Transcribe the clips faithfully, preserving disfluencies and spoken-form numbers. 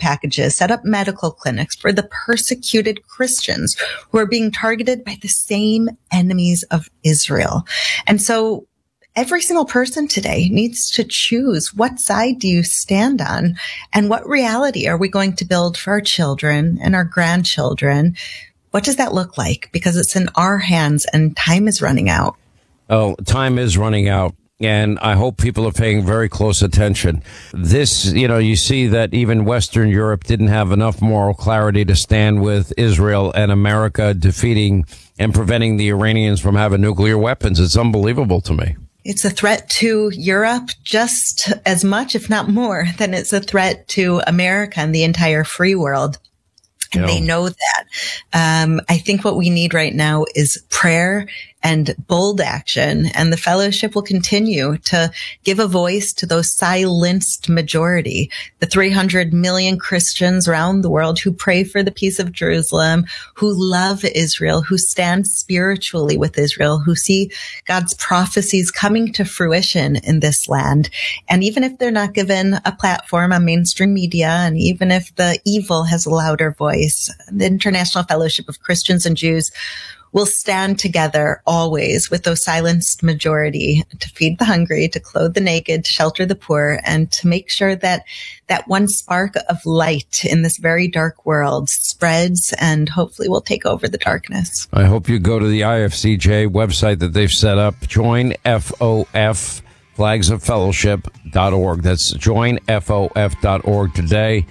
packages, set up medical clinics for the persecuted Christians who are being targeted by the same enemies of Israel. And so every single person today needs to choose, what side do you stand on, and what reality are we going to build for our children and our grandchildren? What does that look like? Because it's in our hands and time is running out. Oh, time is running out. And I hope people are paying very close attention. This, you know, you see that even Western Europe didn't have enough moral clarity to stand with Israel and America defeating and preventing the Iranians from having nuclear weapons. It's unbelievable to me. It's a threat to Europe just as much, if not more, than it's a threat to America and the entire free world. And yeah. They know that. Um, I think what we need right now is prayer and bold action. And the fellowship will continue to give a voice to those silenced majority, the three hundred million Christians around the world who pray for the peace of Jerusalem, who love Israel, who stand spiritually with Israel, who see God's prophecies coming to fruition in this land. And even if they're not given a platform on mainstream media, and even if the evil has a louder voice, the International Fellowship of Christians and Jews will stand together always with those silenced majority to feed the hungry, to clothe the naked, to shelter the poor, and to make sure that that one spark of light in this very dark world spreads and hopefully will take over the darkness. I hope you go to the I F C J website that they've set up, join F O F, flags of fellowship dot org. That's join F O F dot org today.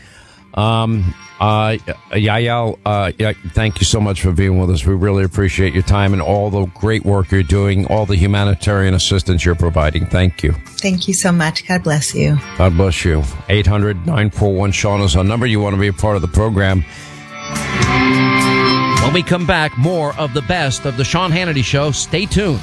Um, uh, Yael, uh, yeah, thank you so much for being with us. We really appreciate your time and all the great work you're doing, all the humanitarian assistance you're providing. Thank you. Thank you so much. God bless you. God bless you. eight hundred, nine four one, Sean is our number. You want to be a part of the program. When we come back, more of the best of the Sean Hannity Show. Stay tuned.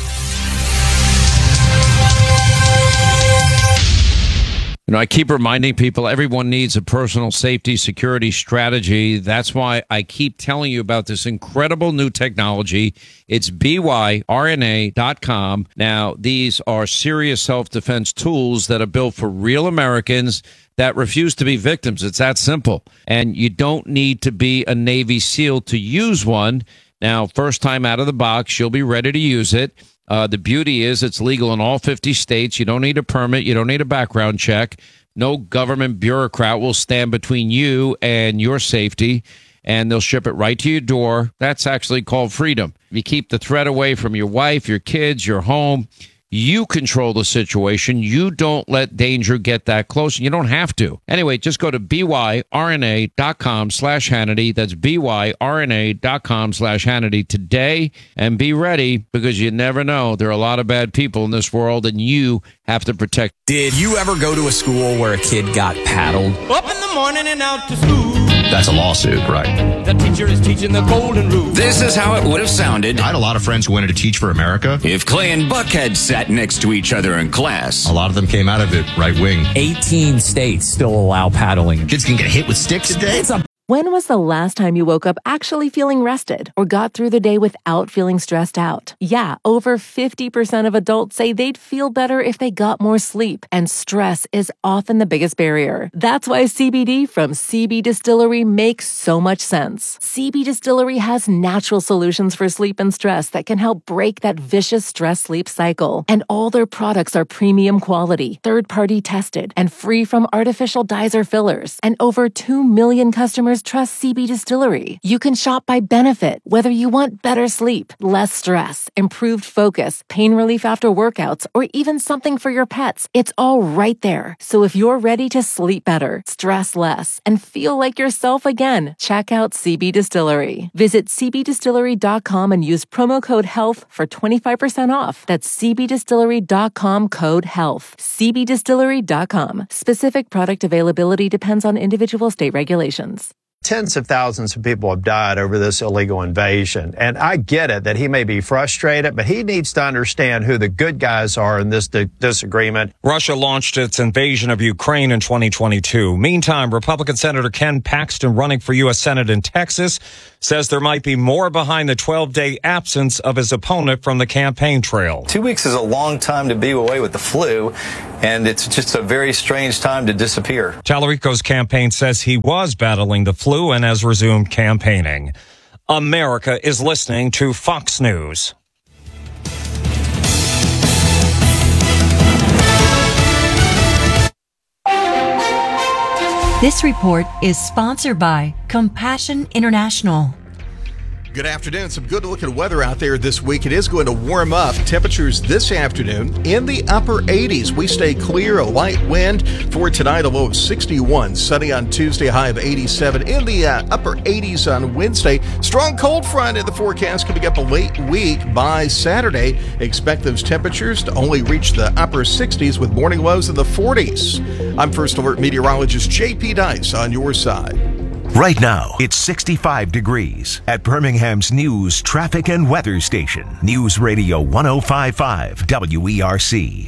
You know, I keep reminding people everyone needs a personal safety security strategy. That's why I keep telling you about this incredible new technology. It's B Y R N A dot com. Now, these are serious self-defense tools that are built for real Americans that refuse to be victims. It's that simple. And you don't need to be a Navy SEAL to use one. Now, first time out of the box, you'll be ready to use it. Uh, the beauty is it's legal in all fifty states. You don't need a permit. You don't need a background check. No government bureaucrat will stand between you and your safety, and they'll ship it right to your door. That's actually called freedom. You keep the threat away from your wife, your kids, your home. You control the situation. You don't let danger get that close. You don't have to. Anyway, just go to B Y R N A dot com slash Hannity. That's B Y R N A dot com slash Hannity today. And be ready, because you never know. There are a lot of bad people in this world, and you have to protect. Did you ever go to a school where a kid got paddled? Up in the morning and out to school. That's a lawsuit, right? The teacher is teaching the golden rule. This is how it would have sounded. I had a lot of friends who wanted to teach for America. If Clay and Buckhead sat next to each other in class. A lot of them came out of the right wing. eighteen states still allow paddling. Kids can get hit with sticks today. It's a When was the last time you woke up actually feeling rested or got through the day without feeling stressed out? Yeah, over fifty percent of adults say they'd feel better if they got more sleep, and stress is often the biggest barrier. That's why C B D from C B Distillery makes so much sense. C B Distillery has natural solutions for sleep and stress that can help break that vicious stress-sleep cycle. And all their products are premium quality, third-party tested, and free from artificial dyes or fillers. And over two million customers trust C B Distillery. You can shop by benefit, whether you want better sleep, less stress, improved focus, pain relief after workouts, or even something for your pets. It's all right there. So if you're ready to sleep better, stress less, and feel like yourself again, check out C B Distillery. Visit C B distillery dot com and use promo code HEALTH for twenty-five percent off. That's C B distillery dot com code HEALTH. C B distillery dot com. Specific product availability depends on individual state regulations. Tens of thousands of people have died over this illegal invasion. And I get it that he may be frustrated, but he needs to understand who the good guys are in this di- disagreement. Russia launched its invasion of Ukraine in twenty twenty-two. Meantime, Republican Senator Ken Paxton, running for U S Senate in Texas, says there might be more behind the twelve-day absence of his opponent from the campaign trail. Two weeks is a long time to be away with the flu, and it's just a very strange time to disappear. Tallarico's campaign says he was battling the flu and has resumed campaigning. America is listening to Fox News. This report is sponsored by Compassion International. Good afternoon. Some good looking weather out there this week. It is going to warm up. Temperatures this afternoon in the upper eighties. We stay clear, a light wind for tonight, a low of sixty-one. Sunny on Tuesday, high of eighty-seven. In the uh, upper eighties on Wednesday. Strong cold front in the forecast coming up a late week. By Saturday, expect those temperatures to only reach the upper sixties with morning lows in the forties. I'm First Alert meteorologist J P Dice on your side. Right now, it's sixty-five degrees at Birmingham's News, Traffic and Weather Station. News Radio one oh five point five W E R C.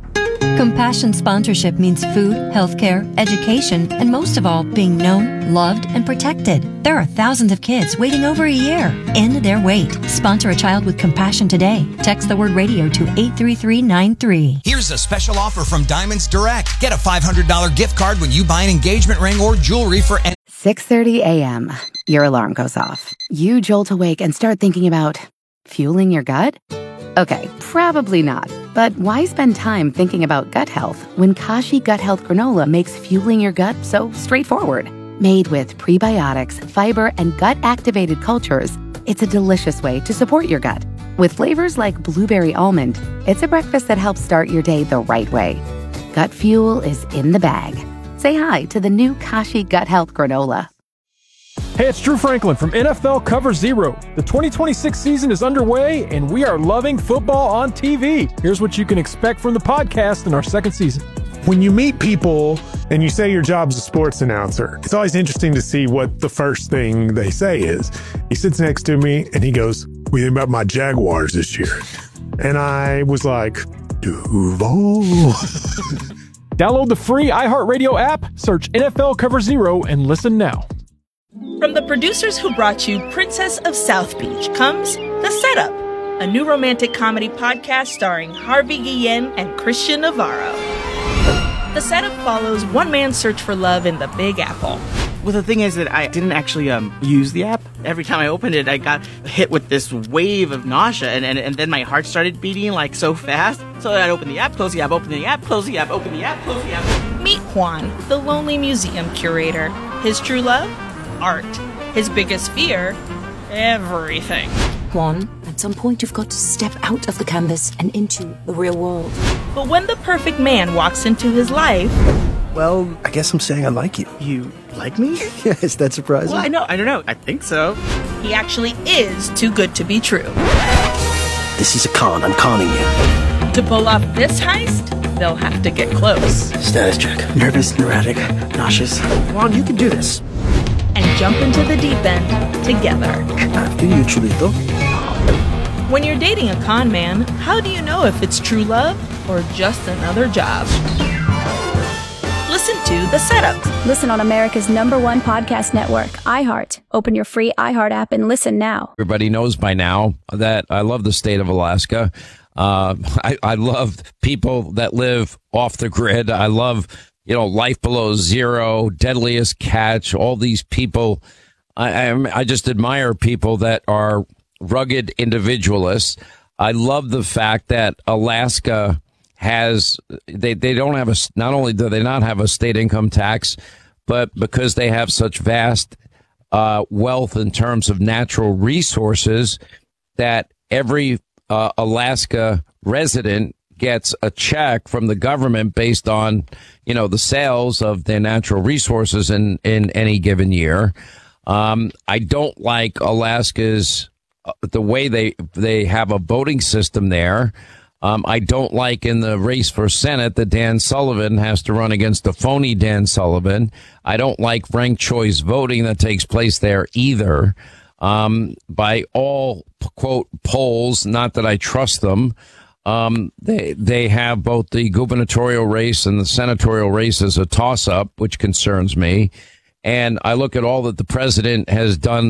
Compassion sponsorship means food, healthcare, education, and most of all, being known, loved, and protected. There are thousands of kids waiting over a year. End their wait. Sponsor a child with compassion today. Text the word radio to eight three three nine three. Here's a special offer from Diamonds Direct. Get a five hundred dollars gift card when you buy an engagement ring or jewelry for any six thirty a.m. Your alarm goes off. You jolt awake and start thinking about fueling your gut? Okay, probably not. But why spend time thinking about gut health when Kashi Gut Health Granola makes fueling your gut so straightforward? Made with prebiotics, fiber, and gut-activated cultures, it's a delicious way to support your gut. With flavors like blueberry almond, it's a breakfast that helps start your day the right way. Gut fuel is in the bag. Say hi to the new Kashi Gut Health Granola. Hey, it's Drew Franklin from N F L Cover Zero. The twenty twenty-six season is underway, and we are loving football on T V. Here's what you can expect from the podcast in our second season. When you meet people and you say your job's a sports announcer, it's always interesting to see what the first thing they say is. He sits next to me, and he goes, "What do you think about my Jaguars this year?" And I was like, Duval. Download the free iHeartRadio app, search N F L Cover Zero, and listen now. From the producers who brought you Princess of South Beach comes The Setup, a new romantic comedy podcast starring Harvey Guillen and Christian Navarro. The Setup follows one man's search for love in the Big Apple. Well, the thing is that I didn't actually um, use the app. Every time I opened it, I got hit with this wave of nausea, and, and, and then my heart started beating like so fast. So I'd open the app, close the app, open the app, close the app, open the app, close the app. Meet Juan, the lonely museum curator. His true love? Art. His biggest fear? Everything. Juan, at some point you've got to step out of the canvas and into the real world. But when the perfect man walks into his life... Well, I guess I'm saying I like you. You like me? Yeah, is that surprising? Well, I know, I don't know. I think so. He actually is too good to be true. This is a con. I'm conning you. To pull off this heist, they'll have to get close. Status check. Nervous, neurotic, nauseous. Juan, you can do this. And jump into the deep end together. After you, Chulito. When you're dating a con man, how do you know if it's true love or just another job? Listen to The Setup. Listen on America's number one podcast network, iHeart. Open your free iHeart app and listen now. Everybody knows by now that I love the state of Alaska. Uh, I, I love people that live off the grid. I love, you know, life below zero, deadliest catch, all these people. I, I, I just admire people that are rugged individualists. I love the fact that Alaska has, they, they don't have a, not only do they not have a state income tax, but because they have such vast uh, wealth in terms of natural resources that every uh, Alaska resident gets a check from the government based on, you know, the sales of their natural resources in, in any given year. Um, I don't like Alaska's, uh, the way they, they have a voting system there. Um, I don't like in the race for Senate that Dan Sullivan has to run against a phony Dan Sullivan. I don't like ranked choice voting that takes place there either. Um, by all, quote, polls, not that I trust them, um, they, they have both the gubernatorial race and the senatorial race as a toss-up, which concerns me. And I look at all that the president has done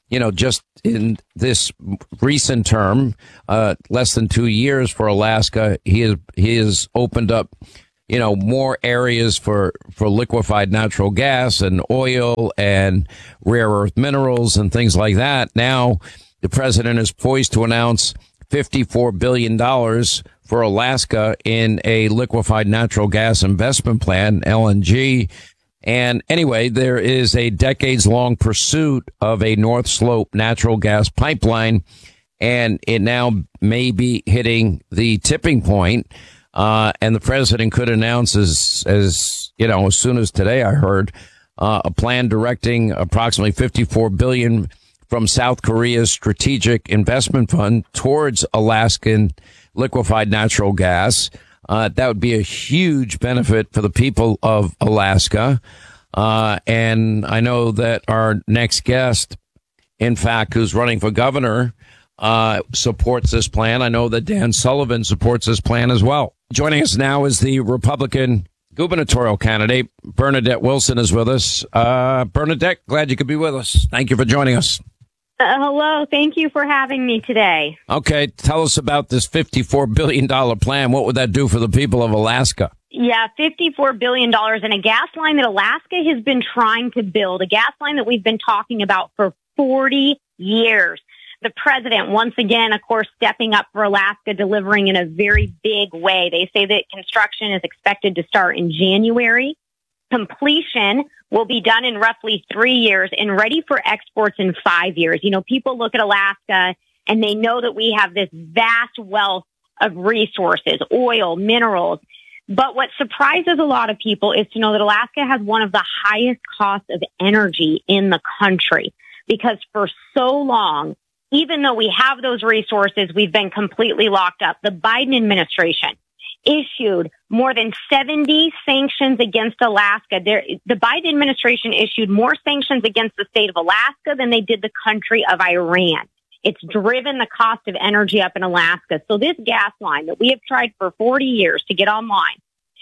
you know, just in this recent term, uh, less than two years for Alaska, he has, he has opened up, you know, more areas for, for liquefied natural gas and oil and rare earth minerals and things like that. Now, the president is poised to announce fifty-four billion dollars for Alaska in a liquefied natural gas investment plan, L N G. And anyway, there is a decades-long pursuit of a North Slope natural gas pipeline, and it now may be hitting the tipping point. Uh, and the president could announce as, as, you know, as soon as today, I heard, uh, a plan directing approximately fifty-four billion dollars from South Korea's Strategic Investment Fund towards Alaskan liquefied natural gas. Uh, that would be a huge benefit for the people of Alaska. Uh, and I know that our next guest, in fact, who's running for governor, uh, supports this plan. I know that Dan Sullivan supports this plan as well. Joining us now is the Republican gubernatorial candidate. Bernadette Wilson is with us. Uh, Bernadette, glad you could be with us. Thank you for joining us. Uh, hello. Thank you for having me today. Okay. Tell us about this fifty-four billion dollars plan. What would that do for the people of Alaska? Yeah, fifty-four billion dollars in a gas line that Alaska has been trying to build, a gas line that we've been talking about for forty years. The president, once again, of course, stepping up for Alaska, delivering in a very big way. They say that construction is expected to start in January. Completion will be done in roughly three years and ready for exports in five years. You know, people look at Alaska and they know that we have this vast wealth of resources, oil, minerals. But what surprises a lot of people is to know that Alaska has one of the highest costs of energy in the country, because for so long, even though we have those resources, we've been completely locked up. The Biden administration issued more than seventy sanctions against Alaska. There, the Biden administration issued more sanctions against the state of Alaska than they did the country of Iran. It's driven the cost of energy up in Alaska. So this gas line that we have tried for forty years to get online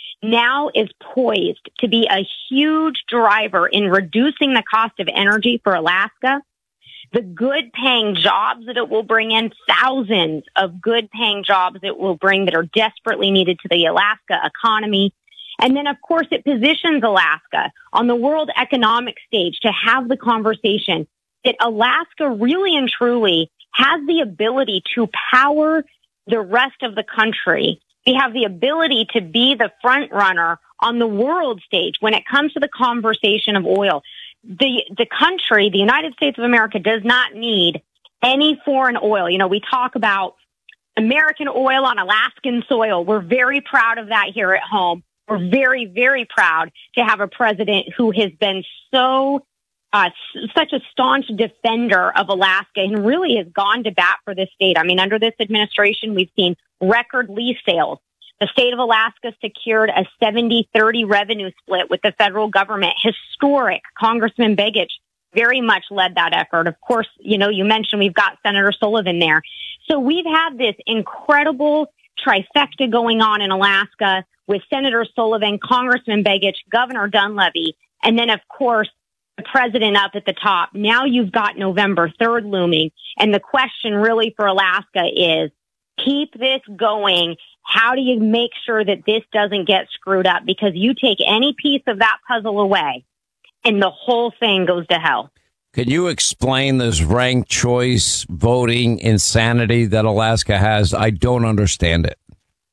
now is poised to be a huge driver in reducing the cost of energy for Alaska. The good paying jobs that it will bring in, thousands of good paying jobs it will bring that are desperately needed to the Alaska economy. And then, of course, it positions Alaska on the world economic stage to have the conversation that Alaska really and truly has the ability to power the rest of the country. We have the ability to be the front runner on the world stage when it comes to the conversation of oil. The the country, the United States of America, does not need any foreign oil. You know, we talk about American oil on Alaskan soil. We're very proud of that here at home. We're very, very proud to have a president who has been so uh, such a staunch defender of Alaska and really has gone to bat for this state. I mean, under this administration, we've seen record lease sales. The state of Alaska secured a seventy thirty revenue split with the federal government. Historic. Congressman Begich very much led that effort. Of course, you know, you mentioned we've got Senator Sullivan there. So we've had this incredible trifecta going on in Alaska with Senator Sullivan, Congressman Begich, Governor Dunleavy, and then, of course, the president up at the top. Now you've got November third looming. And the question really for Alaska is, keep this going. How do you make sure that this doesn't get screwed up? Because you take any piece of that puzzle away and the whole thing goes to hell. Can you explain this ranked choice voting insanity that Alaska has? I don't understand it.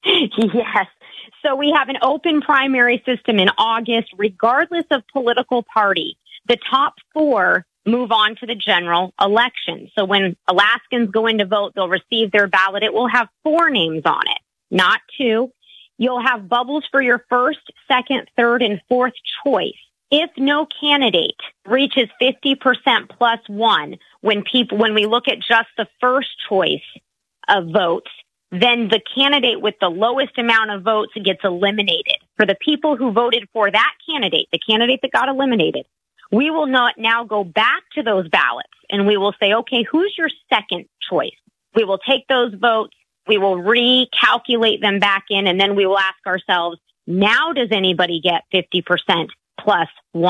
Yes. So we have an open primary system in August, regardless of political party. The top four move on to the general election. So when Alaskans go in to vote, they'll receive their ballot. It will have four names on it, not two. You'll have bubbles for your first, second, third, and fourth choice. If no candidate reaches fifty percent plus one, when people, when we look at just the first choice of votes, then the candidate with the lowest amount of votes gets eliminated. For the people who voted for that candidate, the candidate that got eliminated, we will not now go back to those ballots and we will say, okay, who's your second choice? We will take those votes. We will recalculate them back in, and then we will ask ourselves, now does anybody get fifty percent plus one?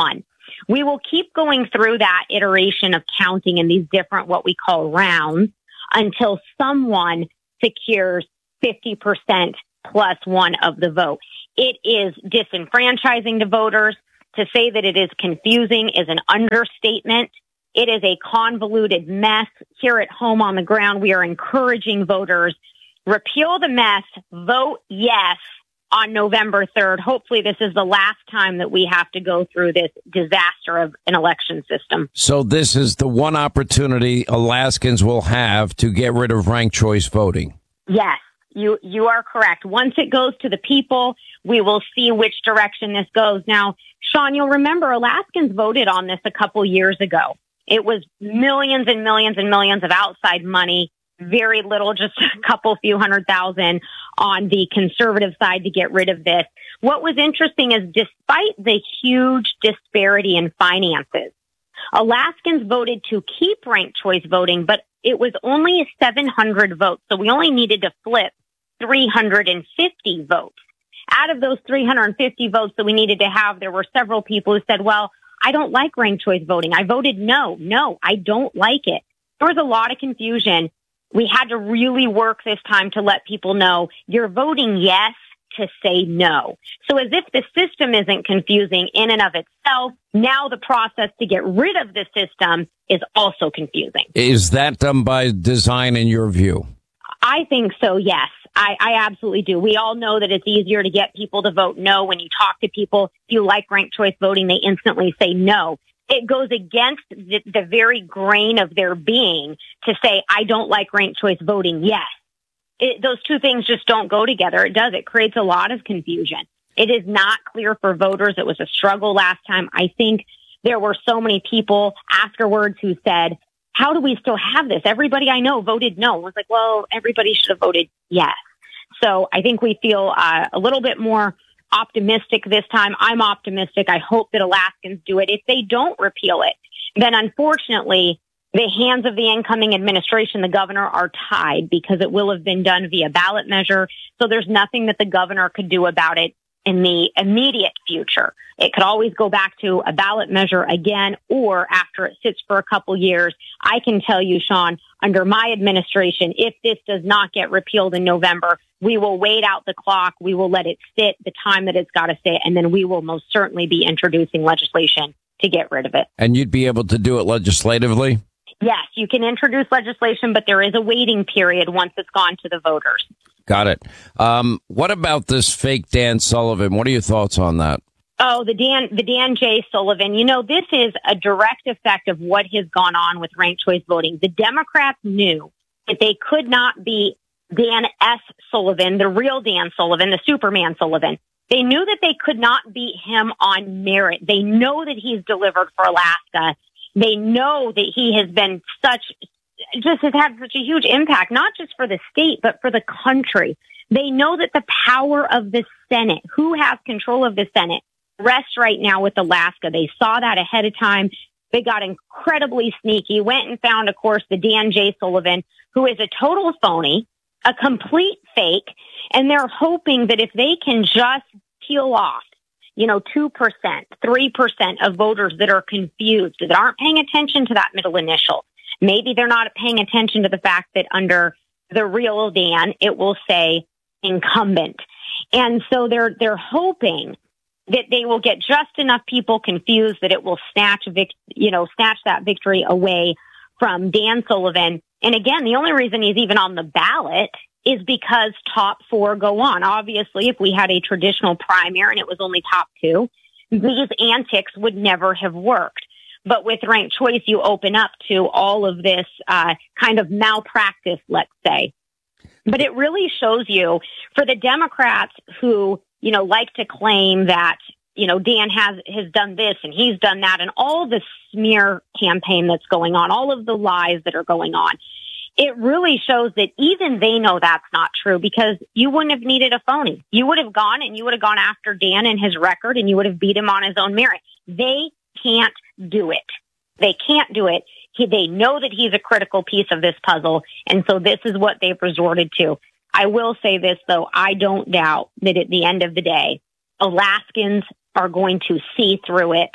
we will keep going through that iteration of counting in these different, what we call rounds, until someone secures fifty percent plus one of the vote. It is disenfranchising to voters. To say that it is confusing is an understatement. It is a convoluted mess. Here at home on the ground, we are encouraging voters, repeal the mess, vote yes on November third. Hopefully this is the last time that we have to go through this disaster of an election system. So this is the one opportunity Alaskans will have to get rid of ranked choice voting. Yes, you you are correct. Once it goes to the people, we will see which direction this goes. Now, Sean, you'll remember Alaskans voted on this a couple years ago. It was millions and millions and millions of outside money, very little, just a couple few hundred thousand on the conservative side to get rid of this. What was interesting is despite the huge disparity in finances, Alaskans voted to keep ranked choice voting, but it was only seven hundred votes. So we only needed to flip three hundred fifty votes. Out of those three hundred fifty votes that we needed to have, there were several people who said, well, I don't like ranked choice voting. I voted no. No, I don't like it. There was a lot of confusion. We had to really work this time to let people know you're voting yes to say no. So as if the system isn't confusing in and of itself, now the process to get rid of the system is also confusing. Is that done by design in your view? I think so, yes. I, I absolutely do. We all know that it's easier to get people to vote no. When you talk to people, if you like ranked choice voting, they instantly say no. It goes against the, the very grain of their being to say, I don't like ranked choice voting, yes. It, those two things just don't go together. It does. It creates a lot of confusion. It is not clear for voters. It was a struggle last time. I think there were so many people afterwards who said, how do we still have this? Everybody I know voted no. I was like, well, everybody should have voted yes. So I think we feel uh, a little bit more optimistic this time. I'm optimistic. I hope that Alaskans do it. If they don't repeal it, then unfortunately, the hands of the incoming administration, the governor, are tied because it will have been done via ballot measure. So there's nothing that the governor could do about it in the immediate future. It could always go back to a ballot measure again, or after it sits for a couple years. I can tell you, Sean, under my administration, if this does not get repealed in November, we will wait out the clock. We will let it sit the time that it's got to sit, and then we will most certainly be introducing legislation to get rid of it. And you'd be able to do it legislatively? Yes, you can introduce legislation, but there is a waiting period once it's gone to the voters. Got it. Um, what about this fake Dan Sullivan? What are your thoughts on that? Oh, the Dan, the Dan J. Sullivan. You know, this is a direct effect of what has gone on with ranked choice voting. The Democrats knew that they could not beat Dan S. Sullivan, the real Dan Sullivan, the Superman Sullivan. They knew that they could not beat him on merit. They know that he's delivered for Alaska. They know that he has been such, just has had such a huge impact, not just for the state, but for the country. They know that the power of the Senate, who has control of the Senate, rests right now with Alaska. They saw that ahead of time. They got incredibly sneaky, went and found, of course, the Dan J. Sullivan, who is a total phony, a complete fake, and they're hoping that if they can just peel off, you know, two percent, three percent of voters that are confused, that aren't paying attention to that middle initial. Maybe they're not paying attention to the fact that under the real Dan, it will say incumbent. And so they're, they're hoping that they will get just enough people confused that it will snatch, vic- you know, snatch that victory away from Dan Sullivan. And again, the only reason he's even on the ballot is because top four go on. Obviously, if we had a traditional primary and it was only top two, these antics would never have worked. But with ranked choice, you open up to all of this uh, kind of malpractice, let's say. But it really shows you for the Democrats who, you know, like to claim that, you know, Dan has, has done this and he's done that, and all the smear campaign that's going on, all of the lies that are going on. It really shows that even they know that's not true, because you wouldn't have needed a phony. You would have gone and you would have gone after Dan and his record, and you would have beat him on his own merit. They can't do it. They can't do it. He, they know that he's a critical piece of this puzzle, and so this is what they've resorted to. I will say this, though. I don't doubt that at the end of the day, Alaskans are going to see through it.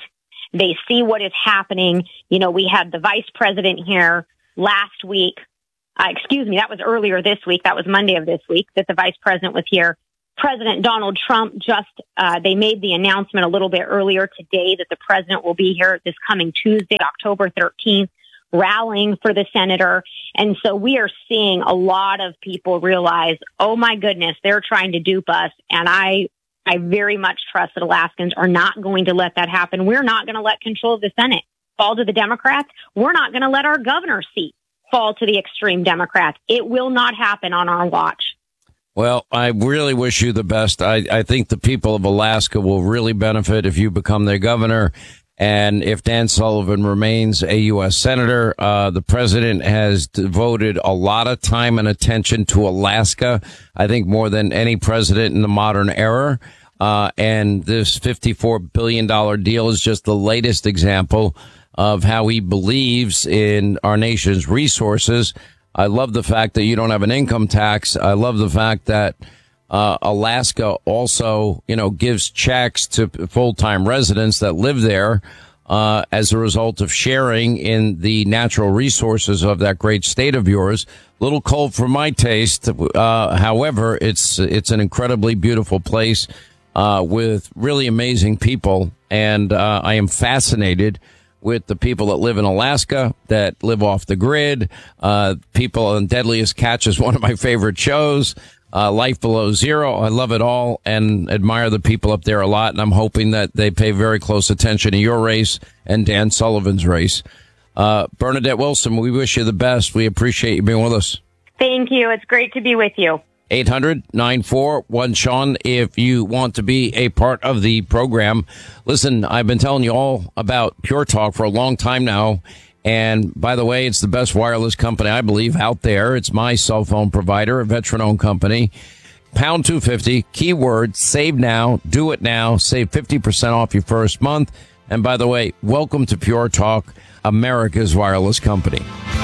They see what is happening. You know, we had the vice president here last week. Uh, excuse me, that was earlier this week. That was Monday of this week that the vice president was here. President Donald Trump just, uh, they made the announcement a little bit earlier today that the president will be here this coming Tuesday, October thirteenth, rallying for the senator. And so we are seeing a lot of people realize, oh my goodness, they're trying to dupe us. And I, I very much trust that Alaskans are not going to let that happen. We're not going to let control of the Senate fall to the Democrats. We're not going to let our governor's seat fall to the extreme Democrats. It will not happen on our watch. Well, I really wish you the best. I, I think the people of Alaska will really benefit if you become their governor. And if Dan Sullivan remains a U S senator, uh, the president has devoted a lot of time and attention to Alaska. I think more than any president in the modern era. Uh, and this fifty-four billion dollars deal is just the latest example of how he believes in our nation's resources. I love the fact that you don't have an income tax. I love the fact that uh, Alaska also, you know, gives checks to full-time residents that live there uh, as a result of sharing in the natural resources of that great state of yours. A little cold for my taste. Uh, however, it's it's an incredibly beautiful place uh, with really amazing people. And uh, I am fascinated with the people that live in Alaska, that live off the grid. Uh, people on Deadliest Catch is one of my favorite shows. Uh, Life Below Zero. I love it all and admire the people up there a lot. And I'm hoping that they pay very close attention to your race and Dan Sullivan's race. Uh, Bernadette Wilson, we wish you the best. We appreciate you being with us. Thank you. It's great to be with you. eight hundred nine four one Sean, if you want to be a part of the program. Listen, I've been telling you all about Pure Talk for a long time now. And by the way, it's the best wireless company, I believe, out there. It's my cell phone provider, a veteran-owned company. Pound two fifty, keyword, save now, do it now, save fifty percent off your first month. And by the way, welcome to Pure Talk, America's wireless company.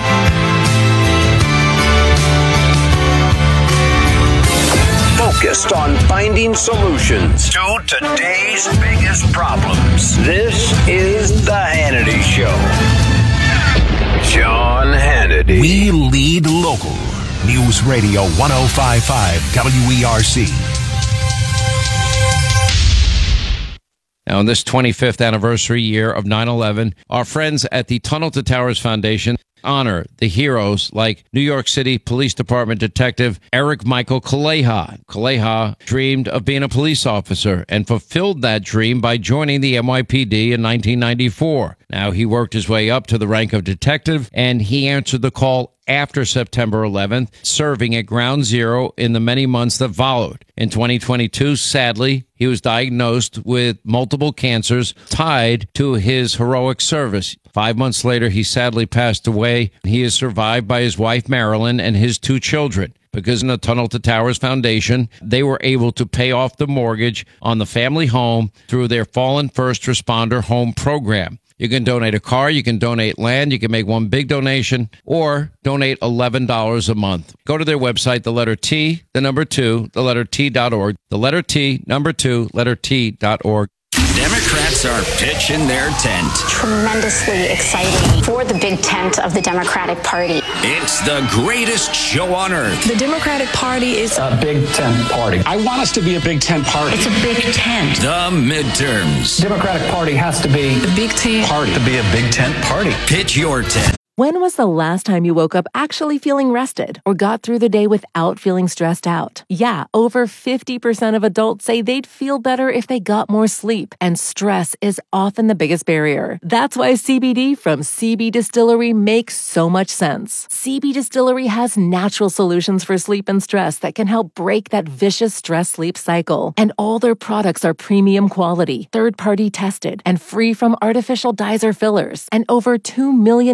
Focused on finding solutions to today's biggest problems. This is The Hannity Show. Sean Hannity. We lead local. News Radio one oh five point five W E R C. Now, in this twenty-fifth anniversary year of nine eleven, our friends at the Tunnel to Towers Foundation honor the heroes like New York City Police Department Detective Eric Michael Kaleha. Kaleha dreamed of being a police officer and fulfilled that dream by joining the N Y P D in nineteen ninety-four. Now, he worked his way up to the rank of detective, and he answered the call after September eleventh, serving at Ground Zero in the many months that followed. In twenty twenty-two, sadly, he was diagnosed with multiple cancers tied to his heroic service. Five months later, he sadly passed away. He is survived by his wife, Marilyn, and his two children. Because in the Tunnel to Towers Foundation, they were able to pay off the mortgage on the family home through their Fallen First Responder Home Program. You can donate a car, you can donate land, you can make one big donation, or donate eleven dollars a month. Go to their website, the letter T, the number two, the letter T dot org, the letter T, number two, letter T dot org. Democrats are pitching their tent. Tremendously exciting for the big tent of the Democratic Party. It's the greatest show on earth. The Democratic Party is a big tent party. I want us to be a big tent party. It's a big tent. The midterms. Democratic Party has to be the big tent party. To be a big tent party. Pitch your tent. When was the last time you woke up actually feeling rested or got through the day without feeling stressed out? Yeah, over fifty percent of adults say they'd feel better if they got more sleep, and stress is often the biggest barrier. That's why C B D from C B Distillery makes so much sense. C B Distillery has natural solutions for sleep and stress that can help break that vicious stress-sleep cycle. And all their products are premium quality, third-party tested, and free from artificial dyes or fillers. And over two million customers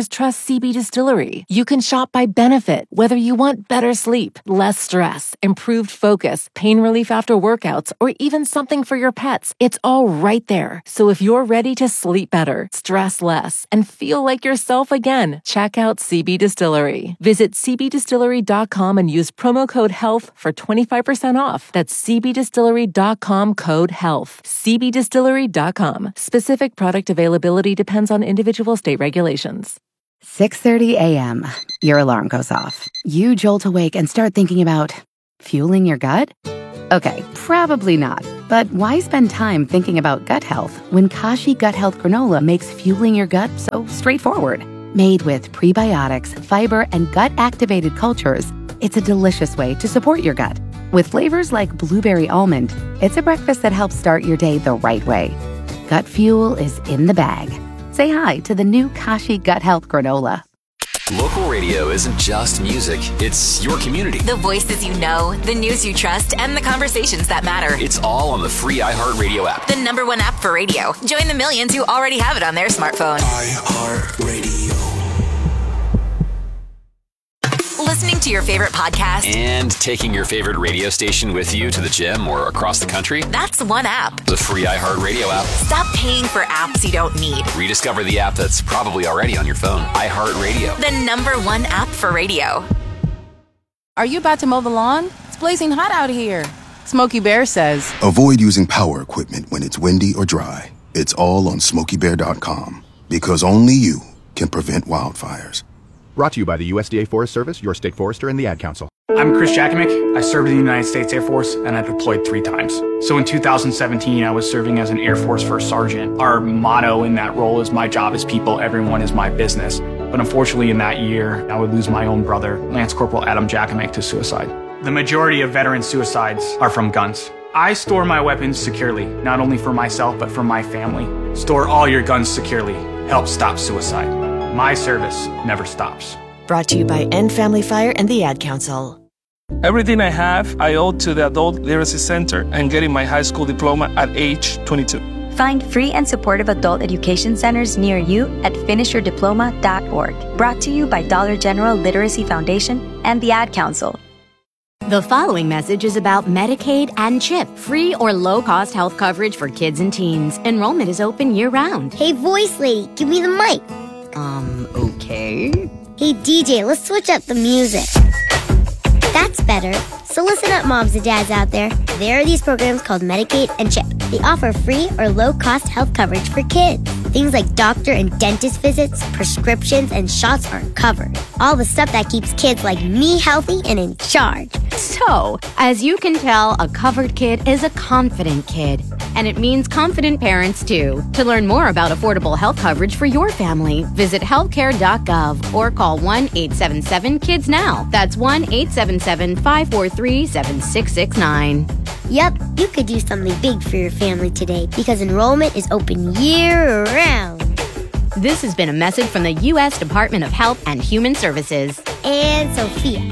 customers trust C B Distillery. You can shop by benefit, whether you want better sleep, less stress, improved focus, pain relief after workouts, or even something for your pets. It's all right there. So if you're ready to sleep better, stress less, and feel like yourself again, check out C B Distillery. Visit c b distillery dot com and use promo code HEALTH for twenty-five percent off. That's c b distillery dot com code HEALTH. c b distillery dot com. Specific product availability depends on individual state regulations. six thirty a.m. Your alarm goes off. You jolt awake and start thinking about fueling your gut? Okay, probably not. But why spend time thinking about gut health when Kashi Gut Health Granola makes fueling your gut so straightforward? Made with prebiotics, fiber, and gut-activated cultures, it's a delicious way to support your gut. With flavors like blueberry almond, it's a breakfast that helps start your day the right way. Gut fuel is in the bag. Say hi to the new Kashi Gut Health Granola. Local radio isn't just music, it's your community. The voices you know, the news you trust, and the conversations that matter. It's all on the free iHeartRadio app. The number one app for radio. Join the millions who already have it on their smartphone. iHeartRadio. Listening to your favorite podcast And taking your favorite radio station with you to the gym or across the country. That's one app. The free iHeartRadio app. Stop paying for apps you don't need. Rediscover the app that's probably already on your phone. iHeartRadio. The number one app for radio. Are you about to mow the lawn? It's blazing hot out here. Smokey Bear says, avoid using power equipment when it's windy or dry. It's all on smokey bear dot com because only you can prevent wildfires. Brought to you by the U S D A Forest Service, your state forester, and the Ad Council. I'm Chris Jakimick. I served in the United States Air Force, and I deployed three times. So in two thousand seventeen, I was serving as an Air Force First Sergeant. Our motto in that role is, my job is people, everyone is my business. But unfortunately, in that year, I would lose my own brother, Lance Corporal Adam Jakimick, to suicide. The majority of veteran suicides are from guns. I store my weapons securely, not only for myself, but for my family. Store all your guns securely. Help stop suicide. My service never stops. Brought to you by End Family Fire and the Ad Council. Everything I have, I owe to the Adult Literacy Center and getting my high school diploma at age twenty-two. Find free and supportive adult education centers near you at finish your diploma dot org. Brought to you by Dollar General Literacy Foundation and the Ad Council. The following message is about Medicaid and CHIP, free or low-cost health coverage for kids and teens. Enrollment is open year-round. Hey, voice lady, give me the mic. Um, okay. Hey, D J, let's switch up the music. That's better. So listen up, moms and dads out there. There are these programs called Medicaid and CHIP. They offer free or low-cost health coverage for kids. Things like doctor and dentist visits, prescriptions, and shots are covered. All the stuff that keeps kids like me healthy and in charge. So, as you can tell, a covered kid is a confident kid. And it means confident parents, too. To learn more about affordable health coverage for your family, visit healthcare dot gov or call one eight seven seven kids now. That's one eight seven seven, five four three, seven six six nine. Yep, you could do something big for your family today because enrollment is open year-round. This has been a message from the U S Department of Health and Human Services. And Sophia.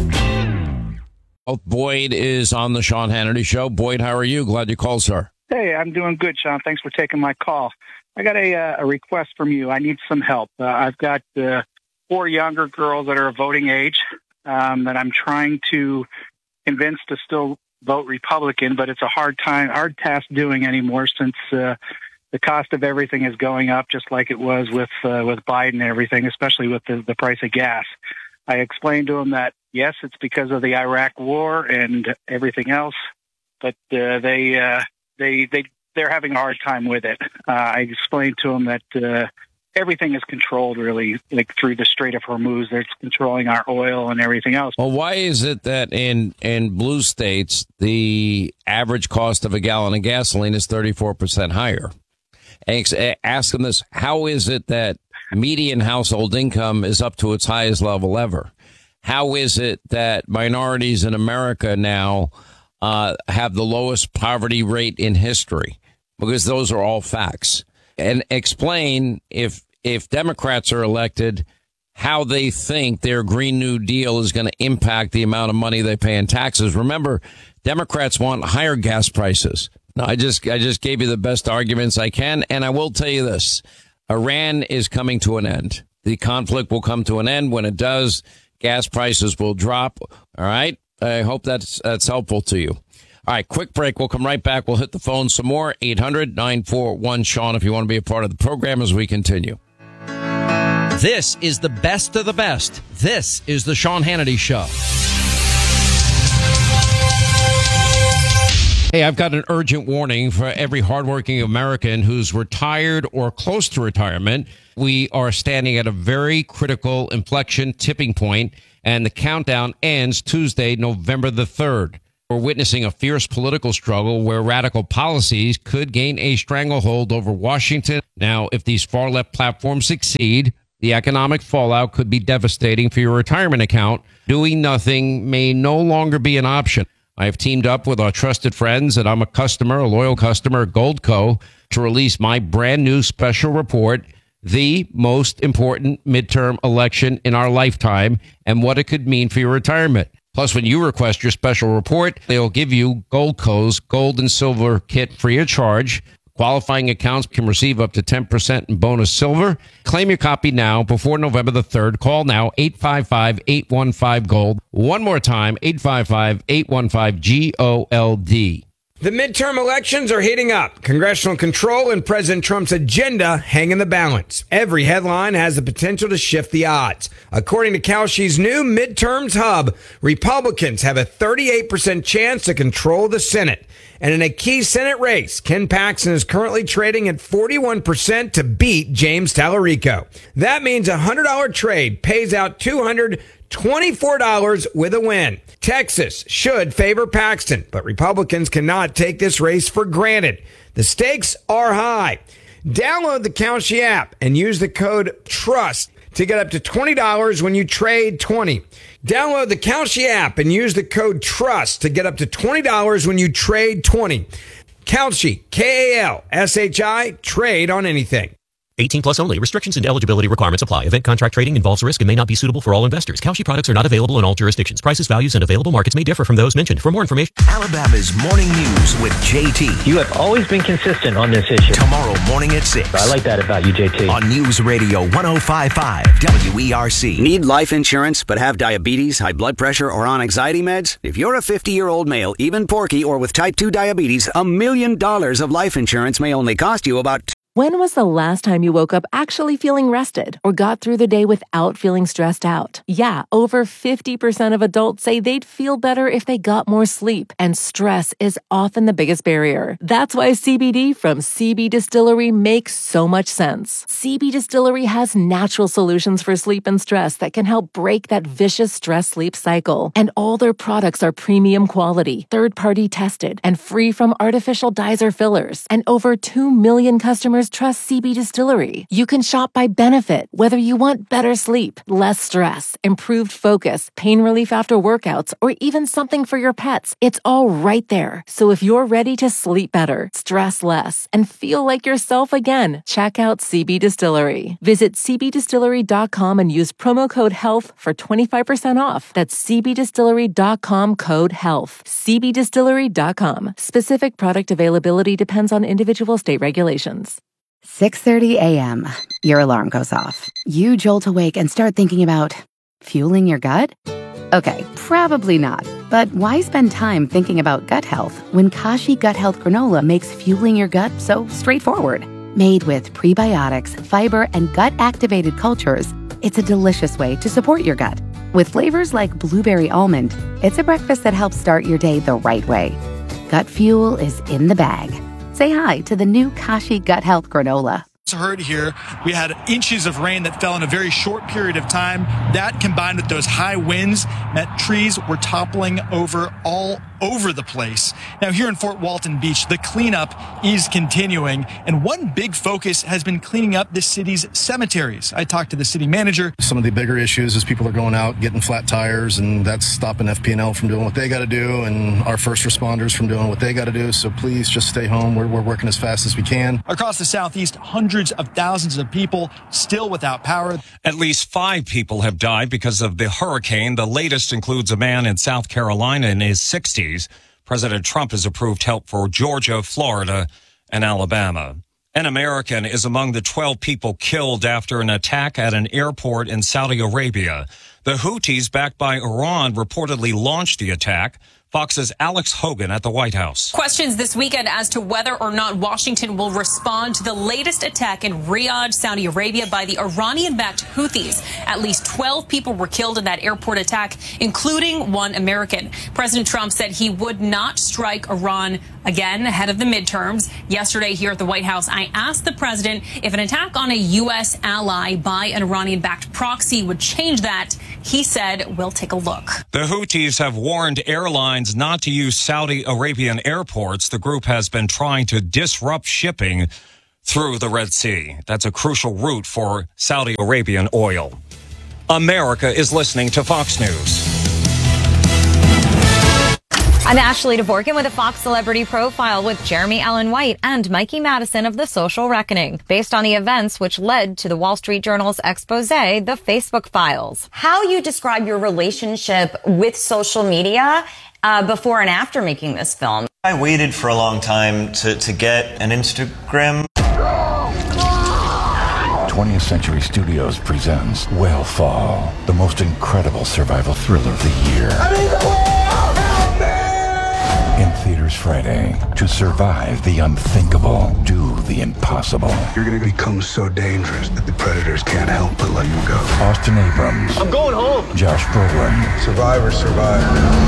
Boyd is on the Sean Hannity Show. Boyd, how are you? Glad you called, sir. Hey, I'm doing good, Sean. Thanks for taking my call. I got a, uh, a request from you. I need some help. Uh, I've got uh, four younger girls that are of voting age um, that I'm trying to convince to still vote Republican, but it's a hard time, hard task doing anymore since uh, the cost of everything is going up, just like it was with uh, with Biden and everything, especially with the, the price of gas. I explained to them that, yes, it's because of the Iraq war and everything else, but uh, they... Uh, They, they, they're having a hard time with it. Uh, I explained to them that uh, everything is controlled, really, like through the Strait of Hormuz. They're controlling our oil and everything else. Well, why is it that in, in blue states, the average cost of a gallon of gasoline is thirty-four percent higher? Ask them this. How is it that median household income is up to its highest level ever? How is it that minorities in America now Uh, have the lowest poverty rate in history? Because those are all facts. And explain, if if Democrats are elected, how they think their Green New Deal is going to impact the amount of money they pay in taxes. Remember, Democrats want higher gas prices. No, I just I just gave you the best arguments I can. And I will tell you this. Iran is coming to an end. The conflict will come to an end. When it does, gas prices will drop. All right. I hope that's that's helpful to you. All right, quick break. We'll come right back. We'll hit the phone some more. eight hundred nine four one Sean if you want to be a part of the program as we continue. This is the best of the best. This is the Sean Hannity Show. Hey, I've got an urgent warning for every hardworking American who's retired or close to retirement. We are standing at a very critical inflection tipping point, and the countdown ends Tuesday, November the third. We're witnessing a fierce political struggle where radical policies could gain a stranglehold over Washington. Now, if these far-left platforms succeed, the economic fallout could be devastating for your retirement account. Doing nothing may no longer be an option. I have teamed up with our trusted friends, and I'm a customer, a loyal customer, Goldco, to release my brand new special report, The Most Important Midterm Election in Our Lifetime, and what it could mean for your retirement. Plus, when you request your special report, they'll give you Goldco's Gold and Silver Kit free of charge. Qualifying accounts can receive up to ten percent in bonus silver. Claim your copy now before November the third. Call now, eight five five, eight one five, GOLD. One more time, eight five five, eight one five, G O L D. The midterm elections are heating up. Congressional control and President Trump's agenda hang in the balance. Every headline has the potential to shift the odds. According to Kalshi's new midterms hub, Republicans have a thirty-eight percent chance to control the Senate. And in a key Senate race, Ken Paxton is currently trading at forty-one percent to beat James Tallarico. That means a one hundred dollars trade pays out two hundred twenty-four dollars with a win. Texas should favor Paxton, but Republicans cannot take this race for granted. The stakes are high. Download the Kalshi app and use the code TRUST to get up to twenty dollars when you trade twenty. Download the Kalshi app and use the code TRUST to get up to twenty dollars when you trade twenty. Kalshi, K A L S H I, trade on anything. eighteen plus only. Restrictions and eligibility requirements apply. Event contract trading involves risk and may not be suitable for all investors. Kalshi products are not available in all jurisdictions. Prices, values, and available markets may differ from those mentioned. For more information, Alabama's Morning News with J T. You have always been consistent on this issue. Tomorrow morning at six. I like that about you, J T. On News Radio one oh five point five W E R C. Need life insurance but have diabetes, high blood pressure, or on anxiety meds? If you're a fifty-year-old male, even porky, or with type two diabetes, a million dollars of life insurance may only cost you about When was the last time you woke up actually feeling rested or got through the day without feeling stressed out? Yeah, over fifty percent of adults say they'd feel better if they got more sleep, and stress is often the biggest barrier. That's why C B D from C B Distillery makes so much sense. C B Distillery has natural solutions for sleep and stress that can help break that vicious stress-sleep cycle. And all their products are premium quality, third-party tested, and free from artificial dyes or fillers. And over two million customers trust C B Distillery. You can shop by benefit, whether you want better sleep, less stress, improved focus, pain relief after workouts, or even something for your pets. It's all right there. So if you're ready to sleep better, stress less, and feel like yourself again, check out C B Distillery. Visit c b distillery dot com and use promo code HEALTH for twenty-five percent off. That's c b distillery dot com, code HEALTH. c b distillery dot com. Specific product availability depends on individual state regulations. six thirty a.m. Your alarm goes off. You jolt awake and start thinking about fueling your gut? Okay, probably not. But why spend time thinking about gut health when Kashi Gut Health Granola makes fueling your gut so straightforward? Made with prebiotics, fiber, and gut-activated cultures, it's a delicious way to support your gut. With flavors like blueberry almond, it's a breakfast that helps start your day the right way. Gut fuel is in the bag. Say hi to the new Kashi Gut Health Granola. Heard here, we had inches of rain that fell in a very short period of time. That combined with those high winds meant trees were toppling over all over the place. Now here in Fort Walton Beach, the cleanup is continuing, and one big focus has been cleaning up the city's cemeteries. I talked to the city manager. Some of the bigger issues is people are going out getting flat tires, and that's stopping F P and L from doing what they got to do, and our first responders from doing what they got to do. So please just stay home. We're, we're working as fast as we can. Across the southeast, hundreds of thousands of people still without power. At least five people have died because of the hurricane. The latest includes a man in South Carolina in his sixties. President Trump has approved help for Georgia, Florida, and Alabama. An American is among the twelve people killed after an attack at an airport in Saudi Arabia. The Houthis, backed by Iran, reportedly launched the attack. Fox's Alex Hogan at the White House. Questions this weekend as to whether or not Washington will respond to the latest attack in Riyadh, Saudi Arabia by the Iranian-backed Houthis. At least twelve people were killed in that airport attack, including one American. President Trump said he would not strike Iran again ahead of the midterms. Yesterday here at the White House, I asked the president if an attack on a U S ally by an Iranian-backed proxy would change that. He said, we'll take a look. The Houthis have warned airlines not to use Saudi Arabian airports. The group has been trying to disrupt shipping through the Red Sea. That's a crucial route for Saudi Arabian oil. America is listening to Fox News. I'm Ashley DeVorkin with a Fox Celebrity Profile with Jeremy Allen White and Mikey Madison of The Social Reckoning, based on the events which led to the Wall Street Journal's expose, The Facebook Files. How you describe your relationship with social media uh, before and after making this film? I waited for a long time to, to get an Instagram. twentieth Century Studios presents Whale Fall, the most incredible survival thriller of the year. I'm in the whale! In theaters Friday. To survive the unthinkable, do the impossible. You're going to become so dangerous that the predators can't help but let you go. Austin Abrams. I'm going home. Josh Brolin. Survivor, survivor.